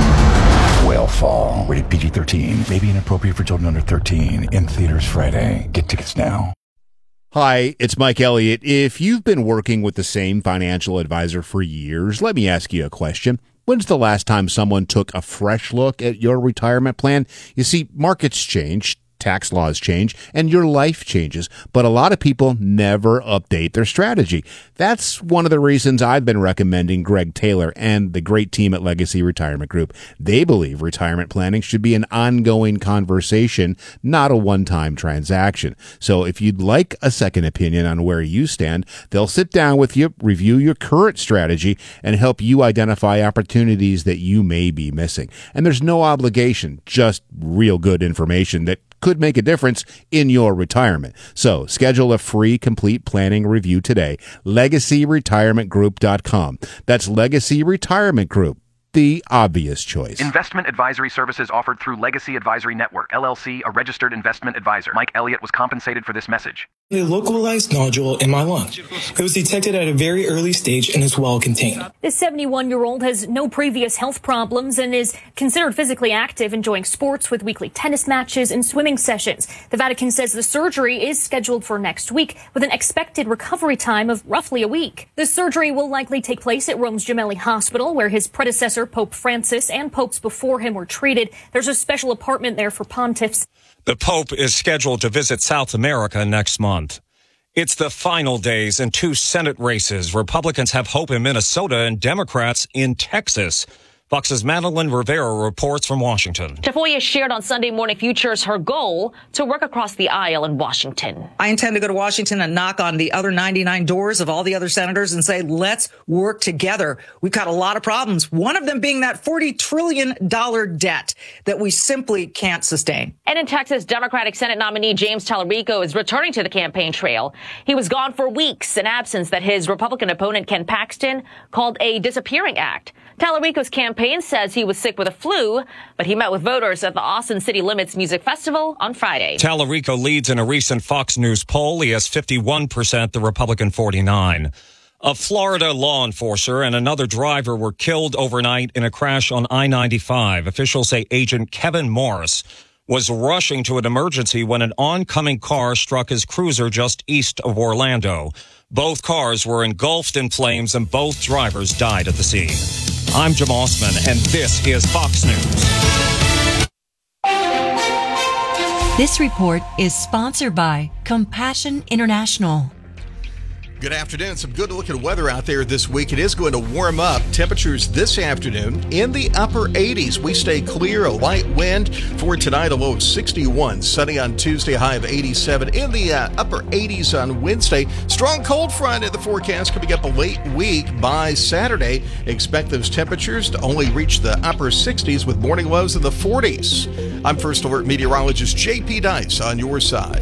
Whale Fall. Rated P G thirteen. Maybe inappropriate for children under thirteen. In theaters Friday. Get tickets now. Hi, it's Mike Elliott. If you've been working with the same financial advisor for years, let me ask you a question. When's the last time someone took a fresh look at your retirement plan? You see, markets change, tax laws change, and your life changes, but a lot of people never update their strategy. That's one of the reasons I've been recommending Greg Taylor and the great team at Legacy Retirement Group. They believe retirement planning should be an ongoing conversation, not a one-time transaction. So if you'd like a second opinion on where you stand, they'll sit down with you, review your current strategy, and help you identify opportunities that you may be missing. And there's no obligation, just real good information that could make a difference in your retirement. So schedule a free complete planning review today. legacy retirement group dot com. That's Legacy Retirement Group, the obvious choice. Investment advisory services offered through Legacy Advisory Network, L L C, a registered investment advisor. Mike Elliott was compensated for this message. A localized nodule in my lung. It was detected at a very early stage and is well contained. This seventy-one-year-old has no previous health problems and is considered physically active, enjoying sports with weekly tennis matches and swimming sessions. The Vatican says the surgery is scheduled for next week with an expected recovery time of roughly a week. The surgery will likely take place at Rome's Gemelli Hospital, where his predecessor, Pope Francis, and popes before him were treated. There's a special apartment there for pontiffs. The Pope is scheduled to visit South America next month. It's the final days in two Senate races. Republicans have hope in Minnesota and Democrats in Texas. Fox's Madeline Rivera reports from Washington. Tafoya shared on Sunday Morning Futures her goal to work across the aisle in Washington. I intend to go to Washington and knock on the other ninety-nine doors of all the other senators and say, let's work together. We've got a lot of problems, one of them being that forty trillion dollars debt that we simply can't sustain. And in Texas, Democratic Senate nominee James Tallarico is returning to the campaign trail. He was gone for weeks, an absence that his Republican opponent Ken Paxton called a disappearing act. Tallarico's campaign says he was sick with a flu, but he met with voters at the Austin City Limits Music Festival on Friday. Tallarico leads in a recent Fox News poll. He has fifty-one percent, the Republican forty-nine. A Florida law enforcer and another driver were killed overnight in a crash on I ninety-five. Officials say Agent Kevin Morris was rushing to an emergency when an oncoming car struck his cruiser just east of Orlando. Both cars were engulfed in flames and both drivers died at the scene. I'm Jim Osman, and this is Fox News. This report is sponsored by Compassion International. Good afternoon. Some good looking weather out there this week. It is going to warm up. Temperatures this afternoon in the upper eighties. We stay clear. A light wind for tonight, a low of sixty-one. Sunny on Tuesday, high of eighty-seven. In the uh, upper eighties on Wednesday. Strong cold front in the forecast coming up a late week. By Saturday, expect those temperatures to only reach the upper sixties with morning lows in the forties. I'm First Alert meteorologist J P Dice on your side.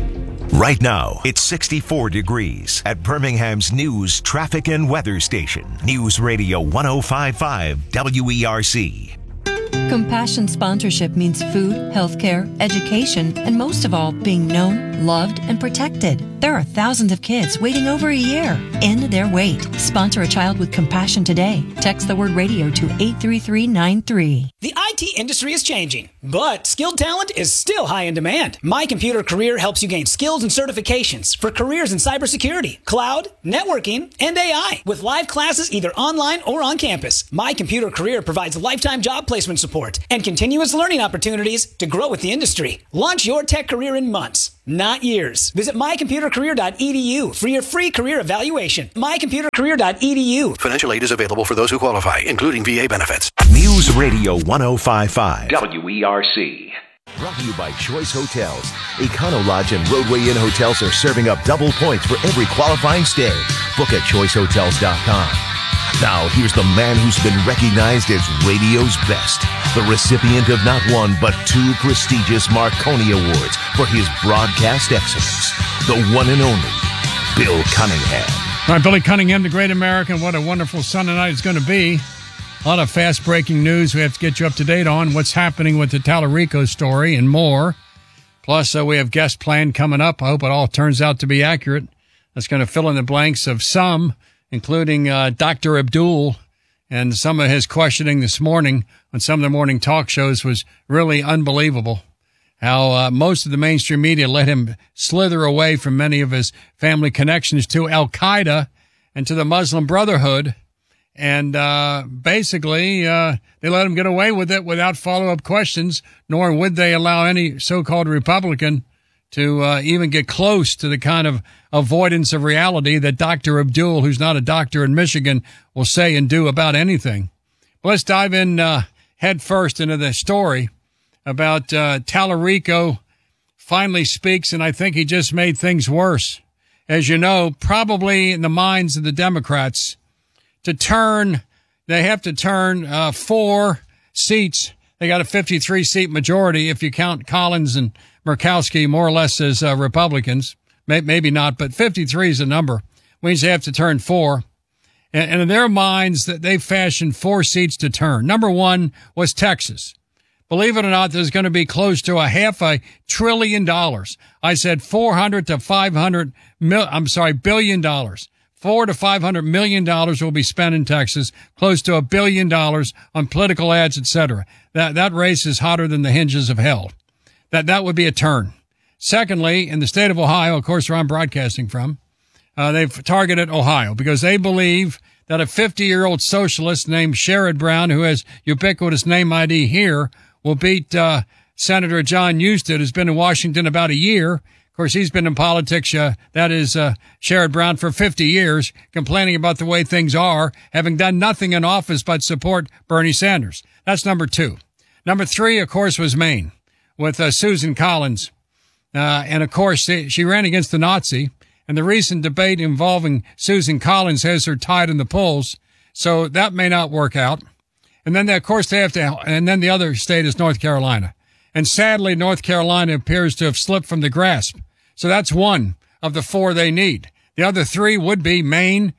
Right now, it's sixty-four degrees at Birmingham's news, traffic, and weather station. News Radio one oh five point five W E R C. Compassion sponsorship means food, healthcare, education, and most of all, being known, loved, and protected. There are thousands of kids waiting over a year. End their wait. Sponsor a child with compassion today. Text the word radio to eight three three nine three. The I T industry is changing, but skilled talent is still high in demand. My Computer Career helps you gain skills and certifications for careers in cybersecurity, cloud, networking, and A I. With live classes either online or on campus, My Computer Career provides lifetime job placement support and continuous learning opportunities to grow with the industry. Launch your tech career in months, not years. Visit my computer career dot e d u for your free career evaluation. my computer career dot e d u. Financial aid is available for those who qualify, including V A benefits. News Radio one oh five point five W E R C. Brought to you by Choice Hotels. Econo Lodge and Roadway Inn hotels are serving up double points for every qualifying stay. Book at choice hotels dot com. Now, here's the man who's been recognized as radio's best, the recipient of not one, but two prestigious Marconi Awards for his broadcast excellence, the one and only Bill Cunningham. All right, Billy Cunningham, the great American. What a wonderful Sunday night it's going to be. A lot of fast-breaking news we have to get you up to date on, what's happening with the Tallarico story and more. Plus, uh, we have guest plan coming up. I hope it all turns out to be accurate. That's going to fill in the blanks of some, including uh, Doctor Abdul, and some of his questioning this morning on some of the morning talk shows was really unbelievable. How uh, most of the mainstream media let him slither away from many of his family connections to Al-Qaeda and to the Muslim Brotherhood. And uh basically, uh they let him get away with it without follow-up questions, nor would they allow any so-called Republican to uh, even get close to the kind of avoidance of reality that Doctor Abdul, who's not a doctor in Michigan, will say and do about anything. But let's dive in uh, head first into the story about uh, Tallarico finally speaks, and I think he just made things worse. As you know, probably in the minds of the Democrats, to turn, they have to turn uh, four seats. They got a fifty-three seat majority if you count Collins and Murkowski more or less as uh, Republicans. Maybe not, but fifty-three is a number. Means they have to turn four. And, and in their minds, that they fashioned four seats to turn. Number one was Texas. Believe it or not, there's going to be close to a half a trillion dollars. I said four hundred to five hundred mil, I'm sorry, billion dollars. Four to five hundred million dollars will be spent in Texas, close to a billion dollars on political ads, et cetera. That, that race is hotter than the hinges of hell. That, that would be a turn. Secondly, in the state of Ohio, of course, where I'm broadcasting from, uh, they've targeted Ohio because they believe that a fifty-year-old socialist named Sherrod Brown, who has ubiquitous name I D here, will beat uh, Senator John Husted, who's been in Washington about a year. Of course, he's been in politics, uh, that is uh, Sherrod Brown, for fifty years, complaining about the way things are, having done nothing in office but support Bernie Sanders. That's number two. Number three, of course, was Maine with uh, Susan Collins. Uh, and, of course, she ran against the Nazi. And the recent debate involving Susan Collins has her tied in the polls. So that may not work out. And then, of course, they have to, and then the other state is North Carolina. And sadly, North Carolina appears to have slipped from the grasp. So that's one of the four they need. The other three would be Maine,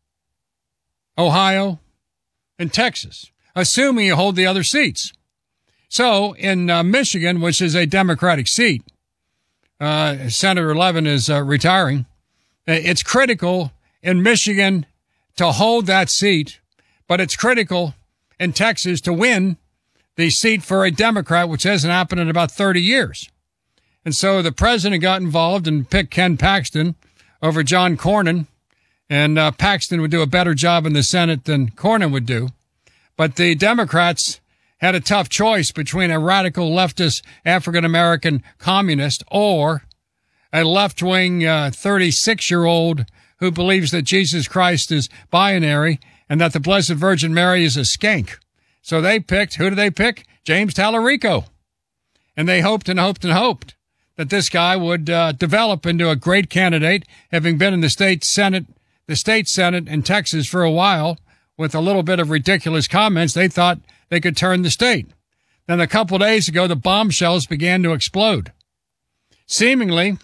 Ohio, and Texas, assuming you hold the other seats. So in uh, Michigan, which is a Democratic seat, uh, Senator Levin is uh, retiring. It's critical in Michigan to hold that seat, but it's critical in Texas to win the seat for a Democrat, which hasn't happened in about thirty years. And so the president got involved and picked Ken Paxton over John Cornyn, and uh, Paxton would do a better job in the Senate than Cornyn would do. But the Democrats had a tough choice between a radical leftist African-American communist or a left-wing uh, thirty-six-year-old who believes that Jesus Christ is binary and that the Blessed Virgin Mary is a skank. So they picked, who did they pick? James Tallarico. And they hoped and hoped and hoped that this guy would uh, develop into a great candidate, having been in the state Senate, the state Senate in Texas for a while with a little bit of ridiculous comments. They thought they could turn the state. Then a couple of days ago, the bombshells began to explode. Seemingly,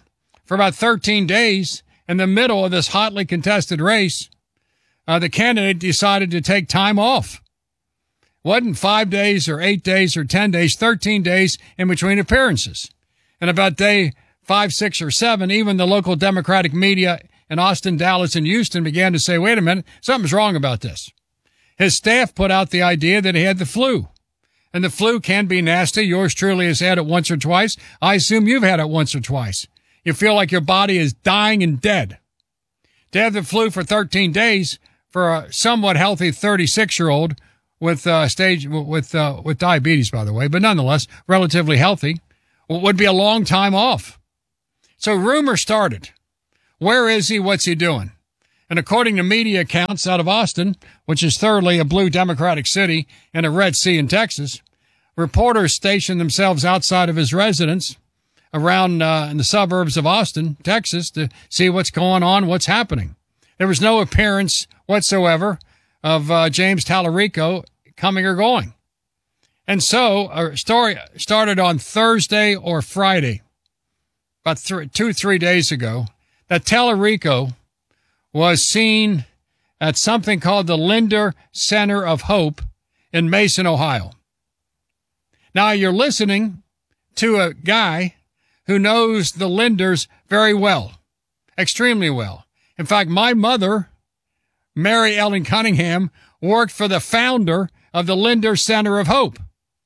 for about thirteen days in the middle of this hotly contested race, uh, the candidate decided to take time off. Wasn't five days or eight days or ten days, thirteen days in between appearances. And about day five, six, or seven, even the local Democratic media in Austin, Dallas, and Houston began to say, wait a minute, something's wrong about this. His staff put out the idea that he had the flu. And the flu can be nasty. Yours truly has had it once or twice. I assume you've had it once or twice. You feel like your body is dying and dead. To have the flu for thirteen days for a somewhat healthy thirty-six-year-old with uh, stage with uh, with diabetes, by the way, but nonetheless relatively healthy, would be a long time off. So rumors started. Where is he? What's he doing? And according to media accounts out of Austin, which is thirdly a blue Democratic city and a red sea in Texas, reporters stationed themselves outside of his residence around uh, in the suburbs of Austin, Texas, to see what's going on, what's happening. There was no appearance whatsoever of uh, James Tallarico coming or going. And so a story started on Thursday or Friday, about th- two, three days ago, that Tallarico was seen at something called the Linder Center of Hope in Mason, Ohio. Now, you're listening to a guy who knows the Linders very well, extremely well. In fact, my mother, Mary Ellen Cunningham, worked for the founder of the Linder Center of Hope.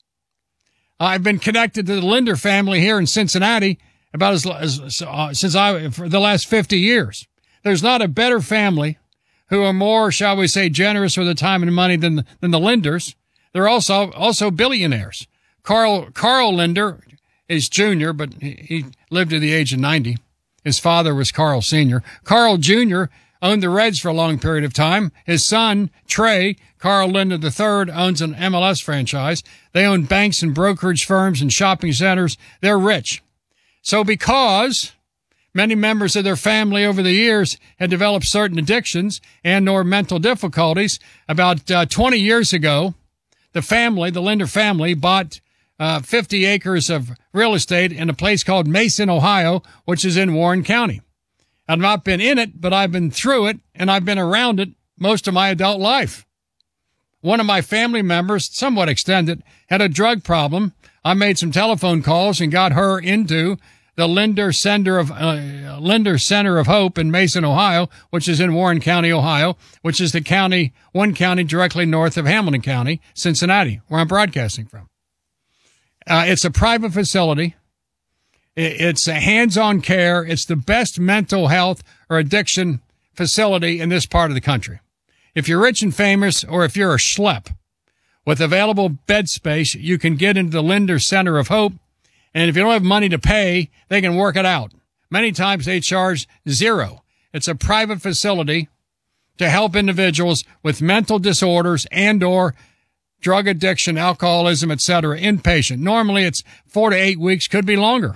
I've been connected to the Linder family here in Cincinnati about as, as uh, since I for the last fifty years. There's not a better family who are more, shall we say, generous with the time and money than than the Linders. They're also also billionaires. Carl Carl Linder is junior, but he, he lived to the age of ninety. His father was Carl Senior Carl Junior owned the Reds for a long period of time. His son, Trey, Carl Linder the third, owns an M L S franchise. They own banks and brokerage firms and shopping centers. They're rich. So because many members of their family over the years had developed certain addictions and or mental difficulties, about uh, twenty years ago, the family, the Linder family, bought uh, fifty acres of real estate in a place called Mason, Ohio, which is in Warren County. I've not been in it, but I've been through it, and I've been around it most of my adult life. One of my family members, somewhat extended, had a drug problem. I made some telephone calls and got her into the Linder Center of uh, Linder Center of Hope in Mason, Ohio, which is in Warren County, Ohio, which is the county, one county directly north of Hamilton County, Cincinnati, where I'm broadcasting from. Uh, it's a private facility. It's a hands-on care. It's the best mental health or addiction facility in this part of the country. If you're rich and famous, or if you're a schlep, with available bed space, you can get into the Linder Center of Hope. And if you don't have money to pay, they can work it out. Many times they charge zero. It's a private facility to help individuals with mental disorders and or drug addiction, alcoholism, et cetera, inpatient. Normally it's four to eight weeks, could be longer.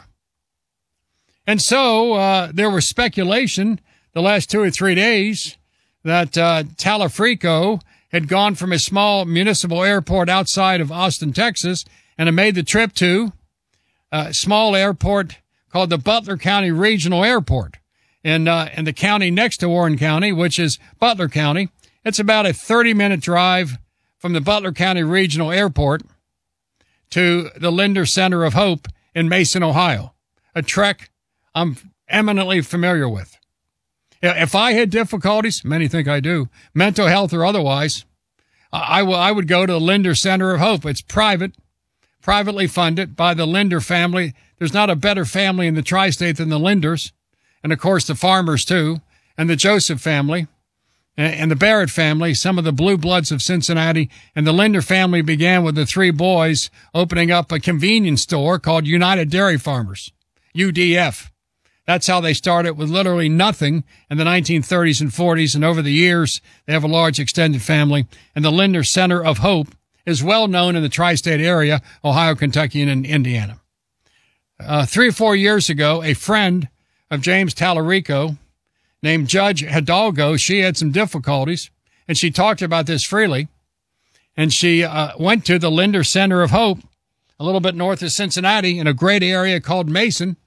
And so uh, there was speculation the last two or three days that uh, Tallarico had gone from a small municipal airport outside of Austin, Texas, and had made the trip to a small airport called the Butler County Regional Airport in, uh, in the county next to Warren County, which is Butler County. It's about a thirty-minute drive from the Butler County Regional Airport to the Linder Center of Hope in Mason, Ohio, a trek I'm eminently familiar with. If I had difficulties, many think I do, mental health or otherwise, I, will, I would go to the Linder Center of Hope. It's private, privately funded by the Linder family. There's not a better family in the tri-state than the Linders, and of course the Farmers too, and the Joseph family, and the Barrett family, some of the blue bloods of Cincinnati. And the Linder family began with the three boys opening up a convenience store called United Dairy Farmers, U D F. That's how they started, with literally nothing in the nineteen thirties and forties. And over the years, they have a large extended family. And the Linder Center of Hope is well known in the tri-state area, Ohio, Kentucky, and Indiana. Uh, three or four years ago, a friend of James Tallarico named Judge Hidalgo, she had some difficulties, and she talked about this freely. And she uh, went to the Linder Center of Hope, a little bit north of Cincinnati, in a great area called Mason.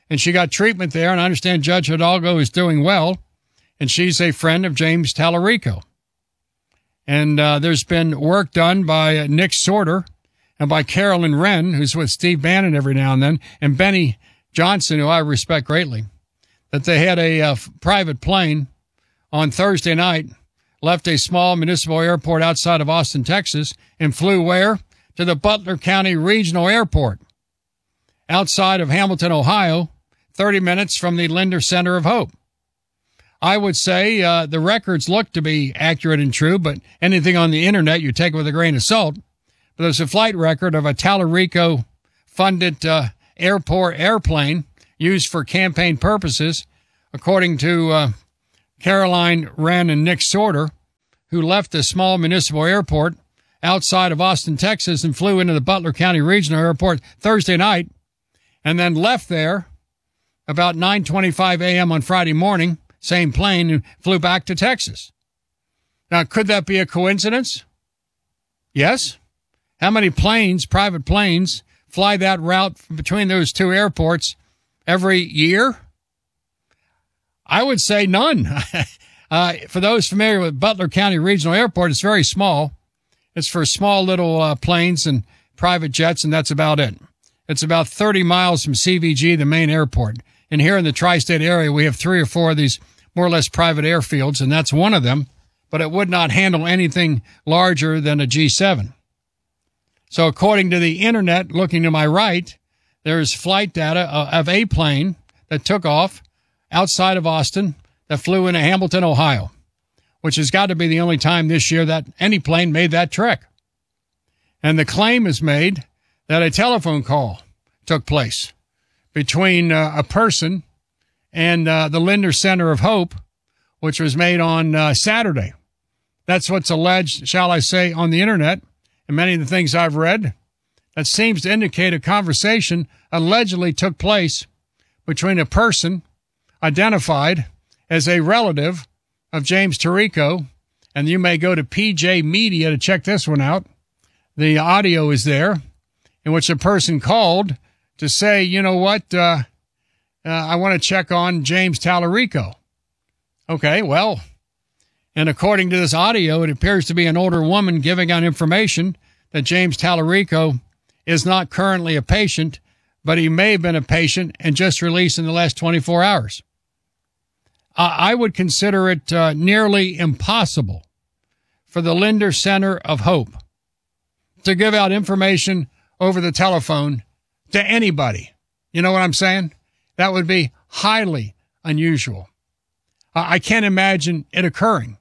and she got treatment there, and I understand Judge Hidalgo is doing well, and she's a friend of James Tallarico. And uh, there's been work done by uh, Nick Sorter and by Carolyn Wren, who's with Steve Bannon every now and then, and Benny Johnson, who I respect greatly, that they had a uh, private plane on Thursday night, left a small municipal airport outside of Austin, Texas, and flew where? To the Butler County Regional Airport, outside of Hamilton, Ohio, thirty minutes from the Linder Center of Hope. I would say uh, the records look to be accurate and true, but anything on the internet you take with a grain of salt. But there's a flight record of a Tallarico-funded uh, airport airplane used for campaign purposes, according to uh, Caroline Wren and Nick Sorter, who left the small municipal airport outside of Austin, Texas, and flew into the Butler County Regional Airport Thursday night, and then left there about nine twenty-five a.m. on Friday morning, same plane, and flew back to Texas. Now, could that be a coincidence? Yes. How many planes, private planes, fly that route between those two airports every year? I would say none. uh, for those familiar with Butler County Regional Airport, it's very small. It's for small little uh, planes and private jets, and that's about it. It's about thirty miles from C V G, the main airport. And here in the tri-state area, we have three or four of these more or less private airfields, and that's one of them. But it would not handle anything larger than a G seven. So according to the internet, looking to my right, there's flight data of a plane that took off outside of Austin that flew into Hamilton, Ohio, which has got to be the only time this year that any plane made that trek. And the claim is made that a telephone call took place between uh, a person and uh, the Linder Center of Hope, which was made on uh, Saturday. That's what's alleged, shall I say, on the internet. And many of the things I've read, that seems to indicate a conversation allegedly took place between a person identified as a relative of James Tallarico, and you may go to P J Media to check this one out. The audio is there, in which a person called to say, you know what, uh, uh, I want to check on James Tallarico. Okay, well, and according to this audio, it appears to be an older woman giving out information that James Tallarico is not currently a patient, but he may have been a patient and just released in the last twenty-four hours. Uh, I would consider it uh, nearly impossible for the Linder Center of Hope to give out information over the telephone to anybody. You know what I'm saying? That would be highly unusual. Uh, I can't imagine it occurring.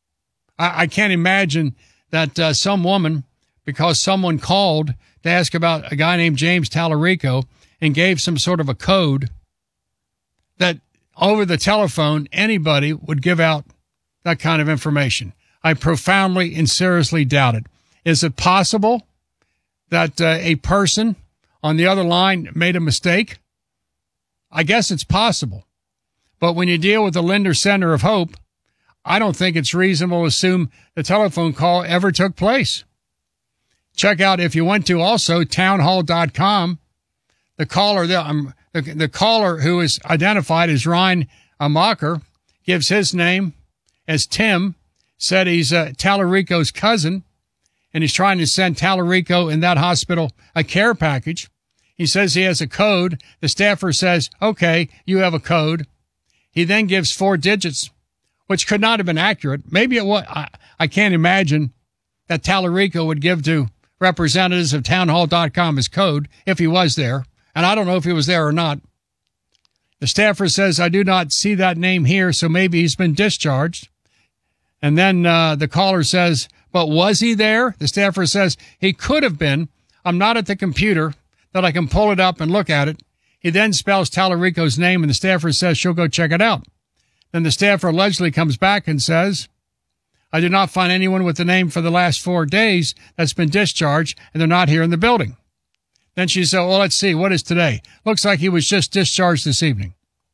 I, I can't imagine that uh, some woman, because someone called to ask about a guy named James Tallarico and gave some sort of a code, that over the telephone anybody would give out that kind of information. I profoundly and seriously doubt it. Is it possible that uh, a person on the other line made a mistake? I guess it's possible. But when you deal with the Linder Center of Hope, I don't think it's reasonable to assume the telephone call ever took place. Check out, if you went to also townhall dot com, the caller, the, um, the, the caller who is identified as Ryan Amacher gives his name as Tim, said he's uh, Tallarico's cousin, and he's trying to send Tallarico in that hospital a care package. He says he has a code. The staffer says, okay, you have a code. He then gives four digits, which could not have been accurate. Maybe it was. I, I can't imagine that Tallarico would give to representatives of townhall dot com his code if he was there. And I don't know if he was there or not. The staffer says, I do not see that name here, so maybe he's been discharged. And then uh, the caller says, but was he there? The staffer says, he could have been. I'm not at the computer that I can pull it up and look at it. He then spells Tallarico's name, and the staffer says she'll go check it out. Then the staffer allegedly comes back and says, I did not find anyone with the name for the last four days that's been discharged, and they're not here in the building. Then she said, well, let's see, what is today? Looks like he was just discharged this evening.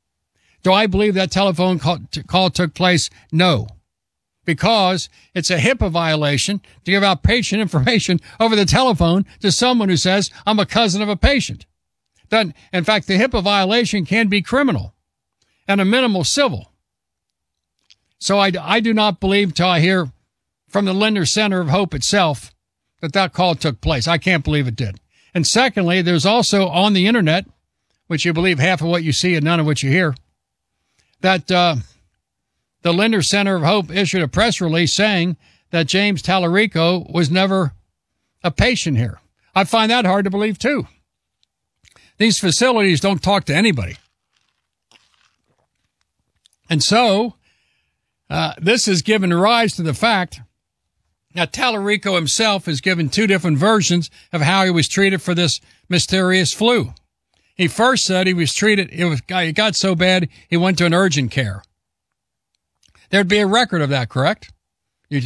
Do I believe that telephone call, t- call took place? No. Because it's a HIPAA violation to give out patient information over the telephone to someone who says, I'm a cousin of a patient. Then, in fact, the HIPAA violation can be criminal and a minimal civil. So I, I do not believe till I hear from the Linder Center of Hope itself that that call took place. I can't believe it did. And secondly, there's also on the internet, which you believe half of what you see and none of what you hear, that uh, the Linder Center of Hope issued a press release saying that James Tallarico was never a patient here. I find that hard to believe, too. These facilities don't talk to anybody. And so, uh, this has given rise to the fact that Tallarico himself has given two different versions of how he was treated for this mysterious flu. He first said he was treated, it was, it got so bad, he went to an urgent care. There'd be a record of that, correct?